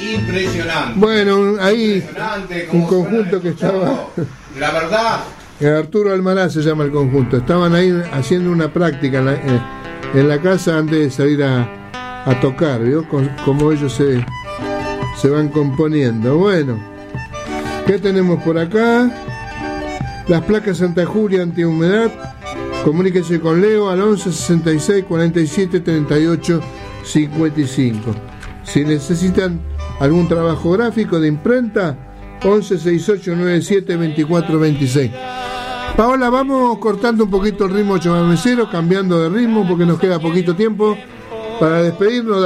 impresionante. Bueno, ahí Impresionante, un como conjunto suena que el estaba... sonido. La verdad, Arturo Almaraz se llama el conjunto. Estaban ahí haciendo una práctica en la casa antes de salir a tocar, ¿vio? Como ellos se van componiendo. Bueno, ¿qué tenemos por acá? Las placas Santa Julia antihumedad. Comuníquese con Leo al 11 66 47 38 55. Si necesitan algún trabajo gráfico de imprenta, 11 68 97 24 26. Paola, vamos cortando un poquito el ritmo chamamecero, cambiando de ritmo porque nos queda poquito tiempo para despedirnos.